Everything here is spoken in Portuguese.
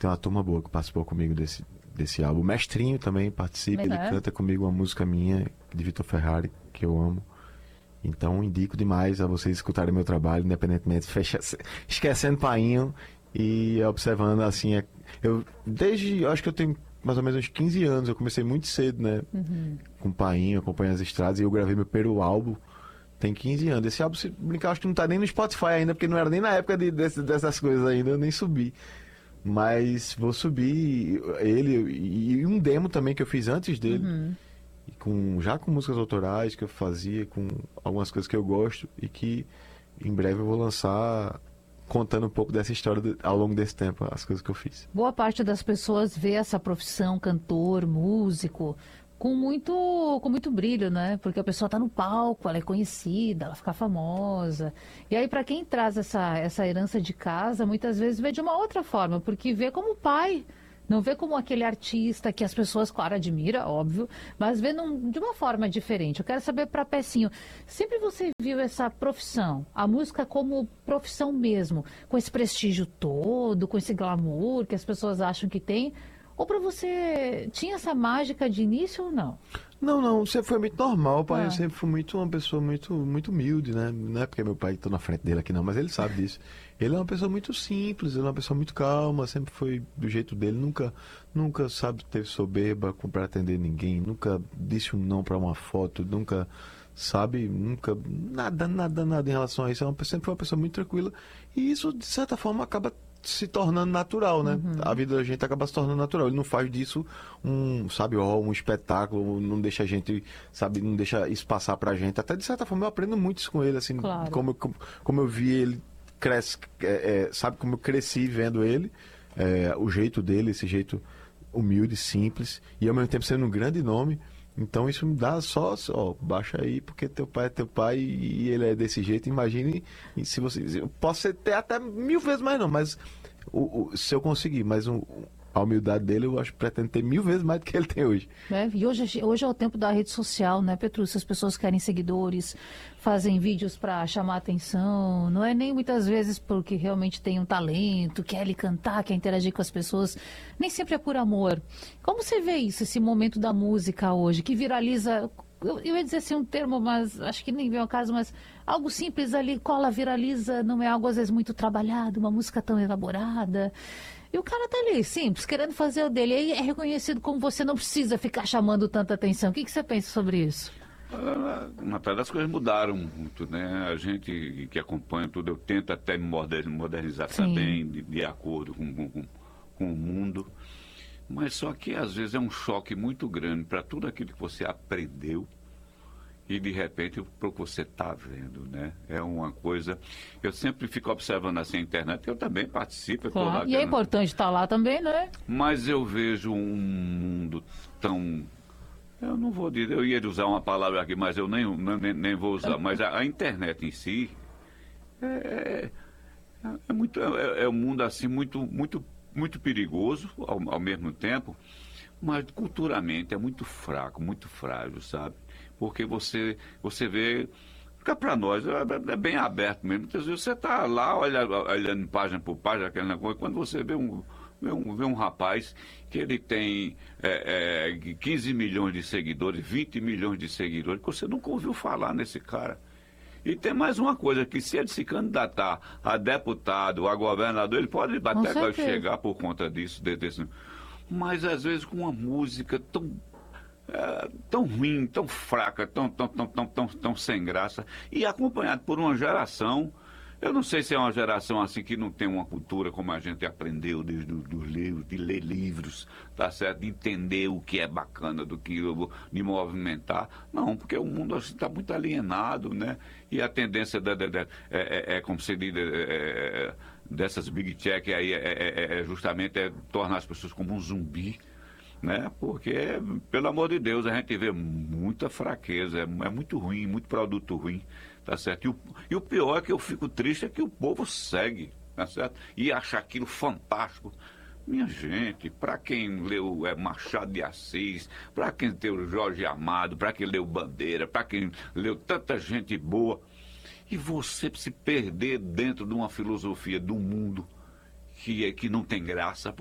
tem uma turma boa que participou comigo desse álbum. O Mestrinho também participa, ele canta comigo uma música minha, de Vitor Ferrari, que eu amo. Então indico demais a vocês escutarem meu trabalho, independentemente, esquecendo Painho e observando assim. Eu acho que eu tenho mais ou menos uns 15 anos, eu comecei muito cedo, né? Com Painho, acompanhando as estradas, e eu gravei meu primeiro álbum. Tem 15 anos. Esse álbum, se brincar, acho que não tá nem no Spotify ainda, porque não era nem na época dessas coisas ainda, eu nem subi. Mas vou subir ele e um demo também que eu fiz antes dele. Já com músicas autorais que eu fazia, com algumas coisas que eu gosto e que em breve eu vou lançar contando um pouco dessa história ao longo desse tempo, as coisas que eu fiz. Boa parte das pessoas vê essa profissão, cantor, músico, com muito brilho, né? Porque a pessoa está no palco, ela é conhecida, ela fica famosa. E aí, para quem traz essa herança de casa, muitas vezes vê de uma outra forma, porque vê como pai. Não vê como aquele artista que as pessoas, claro, admiram, óbvio, mas vê de uma forma diferente. Eu quero saber para Pecinho, sempre você viu essa profissão, a música como profissão mesmo, com esse prestígio todo, com esse glamour que as pessoas acham que tem, ou para você tinha essa mágica de início ou não? Não, sempre foi muito normal, pai. Eu sempre fui uma pessoa muito humilde, né? Não é porque meu pai está na frente dele aqui não, mas ele sabe disso. Ele é uma pessoa muito simples, ele é uma pessoa muito calma, sempre foi do jeito dele, nunca sabe, teve soberba para atender ninguém, nunca disse um não para uma foto, nunca nada em relação a isso. Sempre foi uma pessoa muito tranquila e isso, de certa forma, acaba se tornando natural, né? A vida da gente acaba se tornando natural. Ele não faz disso um espetáculo, não deixa a gente, não deixa isso passar pra gente. Até de certa forma eu aprendo muito isso com ele, assim, claro. como eu vi ele cresce, como eu cresci vendo ele, o jeito dele, esse jeito humilde, simples, e ao mesmo tempo sendo um grande nome. Então isso me dá baixa aí, porque teu pai é teu pai e ele é desse jeito. Imagine se você. Eu posso ter até 1000 vezes mais, não, mas se eu conseguir, mas a humildade dele eu acho que pretende ter 1000 vezes mais do que ele tem hoje. E hoje é o tempo da rede social, né, Petrúcio? As pessoas querem seguidores, fazem vídeos para chamar atenção, não é nem muitas vezes porque realmente tem um talento, quer ele cantar, quer interagir com as pessoas, nem sempre é por amor. Como você vê isso, esse momento da música hoje, que viraliza, eu ia dizer assim um termo, mas acho que nem vem ao caso, mas algo simples ali, cola, viraliza, não é algo às vezes muito trabalhado, uma música tão elaborada. E o cara tá ali, simples, querendo fazer o dele. Aí é reconhecido como você não precisa ficar chamando tanta atenção. O que você pensa sobre isso? Natália, as coisas mudaram muito, né? A gente que acompanha tudo, eu tento até me modernizar também, de acordo com o mundo. Mas só que às vezes é um choque muito grande para tudo aquilo que você aprendeu e de repente para o que você está vendo, né? É uma coisa. Eu sempre fico observando assim a internet, eu também participo. Claro. E é importante estar lá também, né? Mas eu vejo um mundo tão. Eu não vou dizer, eu ia usar uma palavra aqui, mas eu nem vou usar. Mas a internet em si é um mundo assim muito perigoso ao mesmo tempo, mas culturalmente é muito fraco, muito frágil, sabe? Porque você vê, fica para nós, é bem aberto mesmo. Muitas vezes você está lá olhando página por página, aquele negócio, quando você vê um rapaz que ele tem 15 milhões de seguidores, 20 milhões de seguidores, que você nunca ouviu falar nesse cara. E tem mais uma coisa, que se ele se candidatar a deputado, a governador, ele pode até chegar por conta disso, mas às vezes com uma música tão ruim, tão fraca, tão sem graça, e acompanhado por uma geração. Eu não sei se é uma geração assim que não tem uma cultura como a gente aprendeu desde dos livros, de ler livros, tá certo? De entender o que é bacana, de movimentar. Não, porque o mundo está muito alienado, né? E a tendência como se diz, dessas big tech aí justamente tornar as pessoas como um zumbi, né? Porque, pelo amor de Deus, a gente vê muita fraqueza, é muito ruim, muito produto ruim, tá certo? E o pior é que eu fico triste é que o povo segue, tá certo? E acha aquilo fantástico. Minha gente, para quem leu Machado de Assis, para quem leu Jorge Amado, para quem leu Bandeira, para quem leu tanta gente boa, e você se perder dentro de uma filosofia do mundo que não tem graça,